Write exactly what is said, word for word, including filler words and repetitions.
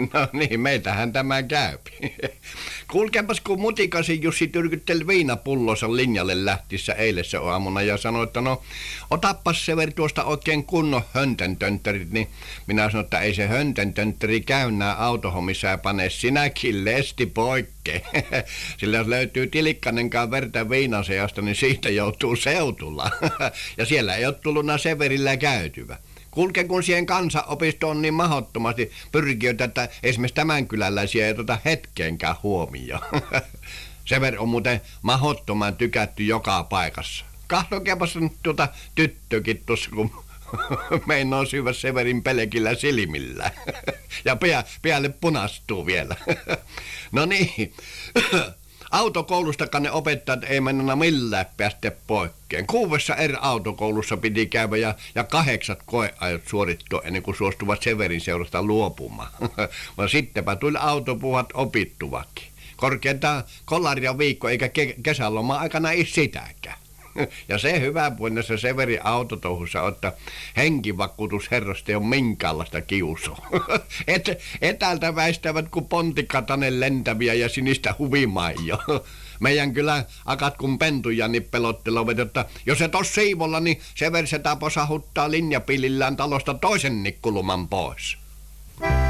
No niin, meitähän tämä käypi. Kuulkeepas, kun Mutikasi Jussi tyrkytteli viinapullossa linjalle lähtissä eilessä aamuna ja sanoi, että no, otappas Severi tuosta oikein kunnon höntäntöntterit, niin minä sanoin, että ei se höntäntönteri käy nää autohommissa ja pane sinäkin lesti poikkeen. Sillä jos löytyy tilikkanenkaan verta viinan seasta, niin siitä joutuu seutulla. Ja siellä ei ole tullut Severillä käytyvä. Kulke, kun siihen kansanopistoon on niin mahdottomasti pyrkiöitä, että esimerkiksi tämän kyläläisiä ei tuota hetkeenkään huomioon. Severi on muuten mahdottoman tykätty joka paikassa. Kahtokepas nyt tuota tyttökin tuossa, kun meinaa syvä Severin pelkillä silmillä. Ja pää, päälle punastuu vielä. No niin. Autokoulustakaan ne opettajat ei mennä millään päästä poikkeen. Kuudessa eri autokoulussa piti käydä ja, ja kahdeksat koeajot suorittua ennen kuin suostuvat Severin seurasta luopumaan. Vaan sittenpä tuli autopuhat opittuvakin. Korkeintaan kollaria viikko eikä ke- kesäloma aikana ei sitäkään. Ja se hyvä puolella se Severin autotouhussa, että henkivakuutusherrosta ei ole minkäänlaista kiusua. Et, etäältä väistävät kuin pontikatanen lentäviä ja sinistä huvimaijo. Meidän kyllä akat kun pentuja niin pelottelevat, että jos et ole siivolla, niin Severi setä posahuttaa linjapilillään talosta toisen nikkuluman pois.